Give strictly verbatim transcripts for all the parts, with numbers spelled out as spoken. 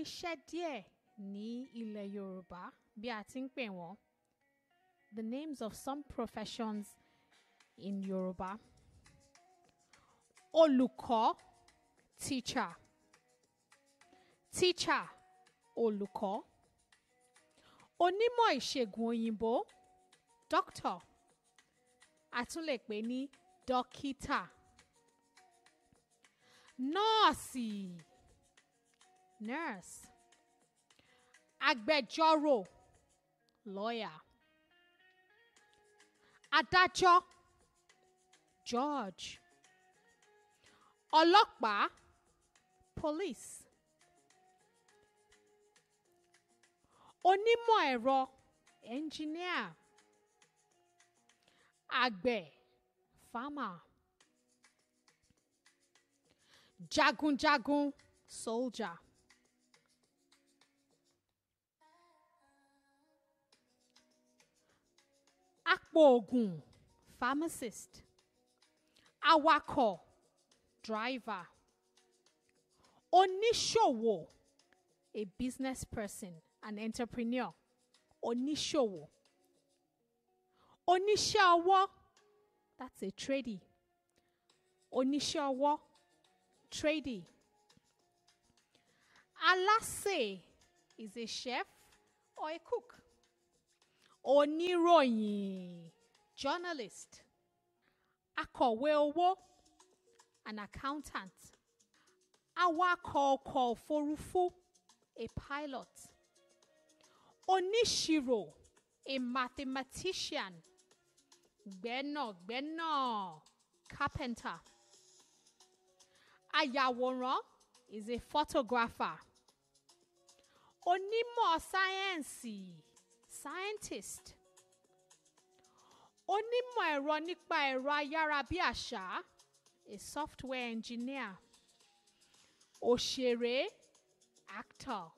oníṣẹ́ díẹ̀ ní ilẹ̀ Yorùbá bí a ti ń pè wọ́n. The names of some professions in Yoruba. Olùkọ́, teacher. Teacher, olùkọ́. Onímọ̀ ìṣègùn òyìnbó, doctor. A tún lè pè ní dókítà. Nọ́ọ̀sì, nurse. Agbẹjọ́rò, lawyer. Adájọ́, judge. Ọlọ́pàá, police. Onímọ̀ ẹ̀rọ, engineer. Àgbẹ̀, farmer. Jagunjagun, soldier. Apòògùn, pharmacist. Awakọ̀, driver. Oníṣòwò, a business person, an entrepreneur. Oníṣòwò. Oníṣẹ́ ọwọ́, that's a tradie. Oníṣẹ́ ọwọ́, tradie. Alásè is a chef or a cook. Oníròyìn, journalist. Akọ̀wé owó, an accountant. Awakọ̀ ọkọ̀ òfurufú, a pilot. Oníṣirò, a mathematician. Gbẹ́nàgbẹ́nà, carpenter. Ayàwòrán is a photographer. Onímọ̀ sáyẹ́ǹsì, scientist. Onímọ̀ ẹ̀rọ nípa ẹ̀rọ ayárabíàṣá, a software engineer. Òṣèré, actor.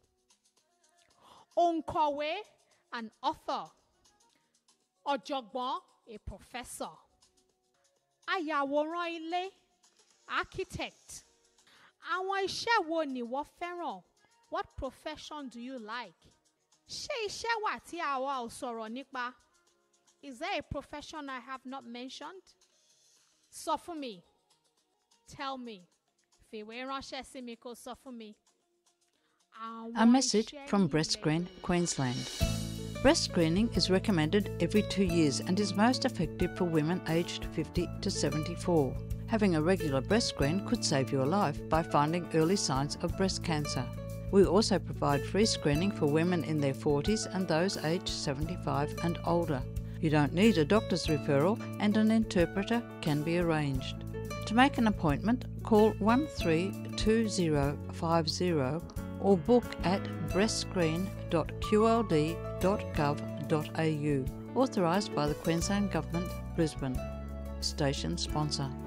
Òǹkọ̀wé, an author. Ọ̀jọ̀gbọ́n, a professor. Ayàwòrán ilé, architect. Àwọn iṣẹ́ wo ni wọ́n fẹ́ràn? What profession do you like? Ṣé iṣẹ́ wà tí àwa ò sọ̀rọ̀ nípa? Is there a profession I have not mentioned? Sọ fún mi. Tell me. Fìwé ránṣẹ́ sí mi kó sọ fún mi. A message from Breast Screen Queensland. Breast screening is recommended every two years and is most effective for women aged fifty to seventy-four. Having a regular breast screen could save your life by finding early signs of breast cancer. We also provide free screening for women in their forties and those aged seventy-five and older. You don't need a doctor's referral and an interpreter can be arranged. To make an appointment, call one three two zero five zero or book at breastscreen dot q l d dot gov dot a u, authorised by the Queensland Government, Brisbane. Station sponsor.